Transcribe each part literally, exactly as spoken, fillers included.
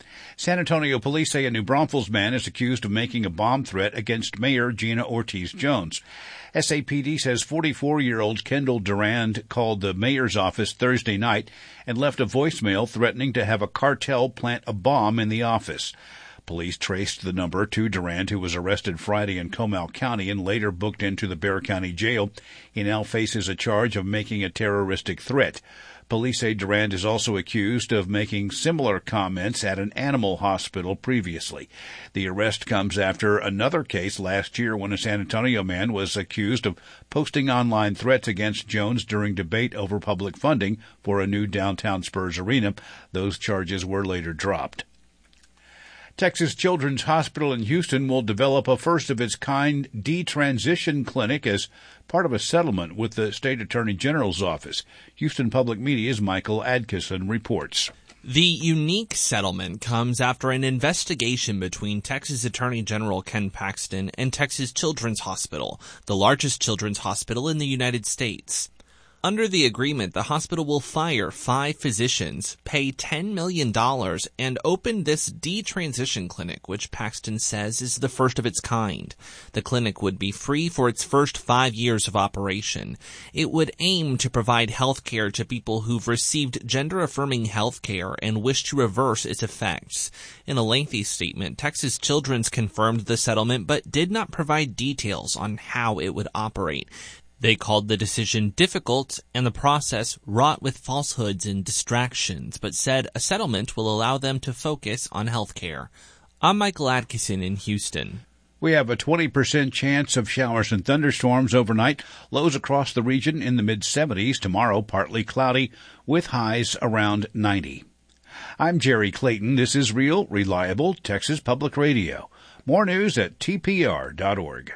San Antonio police say a New Braunfels man is accused of making a bomb threat against Mayor Gina Ortiz-Jones. S A P D says forty-four-year-old Kendall Durand called the mayor's office Thursday night and left a voicemail threatening to have a cartel plant a bomb in the office. Police traced the number to Durand, who was arrested Friday in Comal County and later booked into the Bexar County Jail. He now faces a charge of making a terroristic threat. Police say Durand is also accused of making similar comments at an animal hospital previously. The arrest comes after another case last year when a San Antonio man was accused of posting online threats against Jones during debate over public funding for a new downtown Spurs arena. Those charges were later dropped. Texas Children's Hospital in Houston will develop a first-of-its-kind detransition clinic as part of a settlement with the state attorney general's office. Houston Public Media's Michael Adkisson reports. The unique settlement comes after an investigation between Texas Attorney General Ken Paxton and Texas Children's Hospital, the largest children's hospital in the United States. Under the agreement, the hospital will fire five physicians, pay ten million dollars, and open this detransition clinic, which Paxton says is the first of its kind. The clinic would be free for its first five years of operation. It would aim to provide health care to people who've received gender-affirming health care and wish to reverse its effects. In a lengthy statement, Texas Children's confirmed the settlement but did not provide details on how it would operate. They called the decision difficult and the process wrought with falsehoods and distractions, but said a settlement will allow them to focus on health care. I'm Michael Adkisson in Houston. We have a twenty percent chance of showers and thunderstorms overnight. Lows across the region in the mid-seventies. Tomorrow, partly cloudy with highs around ninety. I'm Jerry Clayton. This is Real, Reliable Texas Public Radio. More news at T P R dot org.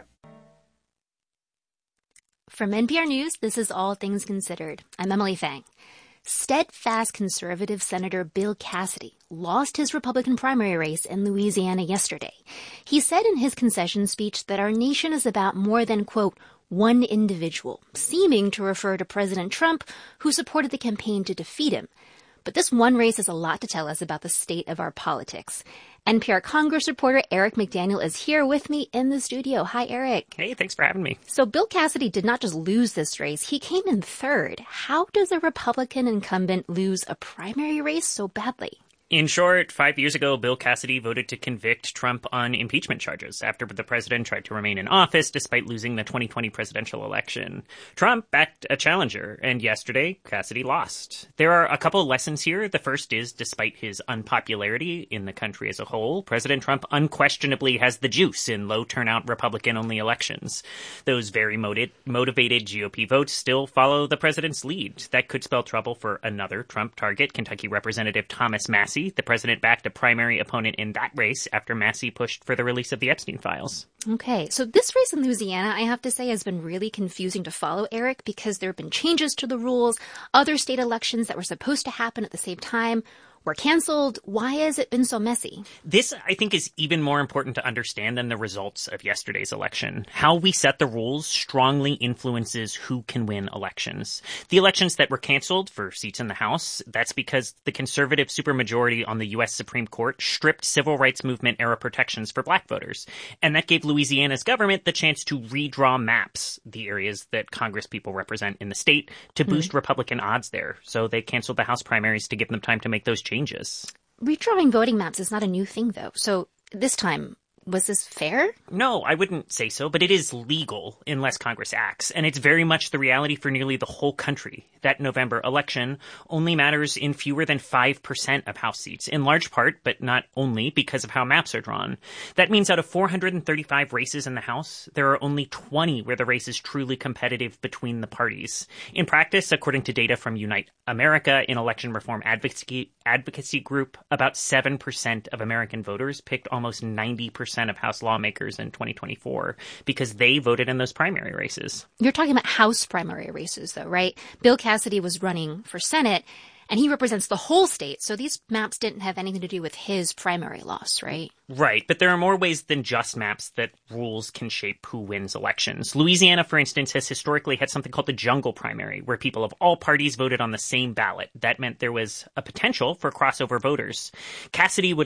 From N P R News, this is All Things Considered. I'm Emily Fang. Steadfast conservative Senator Bill Cassidy lost his Republican primary race in Louisiana yesterday. He said in his concession speech that our nation is about more than, quote, one individual, seeming to refer to President Trump, who supported the campaign to defeat him. But this one race has a lot to tell us about the state of our politics. N P R Congress reporter Eric McDaniel is here with me in the studio. Hi, Eric. Hey, thanks for having me. So Bill Cassidy did not just lose this race. He came in third. How does a Republican incumbent lose a primary race so badly? In short, five years ago, Bill Cassidy voted to convict Trump on impeachment charges after the president tried to remain in office despite losing the twenty twenty presidential election. Trump backed a challenger, and yesterday, Cassidy lost. There are a couple of lessons here. The first is, despite his unpopularity in the country as a whole, President Trump unquestionably has the juice in low-turnout Republican-only elections. Those very motiv- motivated G O P votes still follow the president's lead. That could spell trouble for another Trump target, Kentucky Representative Thomas Massie. The president backed a primary opponent in that race after Massie pushed for the release of the Epstein files. Okay, so this race in Louisiana, I have to say, has been really confusing to follow, Eric, because there have been changes to the rules. Other state elections that were supposed to happen at the same time were canceled. Why has it been so messy? This, I think, is even more important to understand than the results of yesterday's election. How we set the rules strongly influences who can win elections. The elections that were canceled for seats in the House, that's because the conservative supermajority on the U S Supreme Court stripped civil rights movement era protections for black voters. And that gave Louisiana's government the chance to redraw maps, the areas that Congress people represent in the state, to boost mm. Republican odds there. So they canceled the House primaries to give them time to make those changes. Changes. Redrawing voting maps is not a new thing, though. So this time, was this fair? No, I wouldn't say so, but it is legal unless Congress acts. And it's very much the reality for nearly the whole country. That November election only matters in fewer than five percent of House seats, in large part, but not only, because of how maps are drawn. That means out of four hundred thirty-five races in the House, there are only twenty where the race is truly competitive between the parties. In practice, according to data from Unite America, an election reform advocacy, advocacy group, about seven percent of American voters picked almost ninety percent of House lawmakers in twenty twenty-four because they voted in those primary races. You're talking about House primary races, though, right? Bill Cassidy was running for Senate, and he represents the whole state, so these maps didn't have anything to do with his primary loss, right? Right, but there are more ways than just maps that rules can shape who wins elections. Louisiana, for instance, has historically had something called the jungle primary, where people of all parties voted on the same ballot. That meant there was a potential for crossover voters. Cassidy would